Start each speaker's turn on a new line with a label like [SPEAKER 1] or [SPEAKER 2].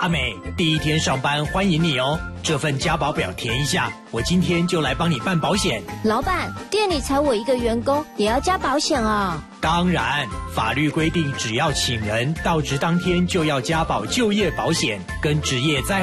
[SPEAKER 1] 阿美，第一天上班欢迎你哦。这份加保表填一下，我今天就来帮你办保险。
[SPEAKER 2] 老板，店里才我一个员工，也要加保险啊？
[SPEAKER 1] 当然，法律规定只要请人到职当天就要加保就业保险跟职业灾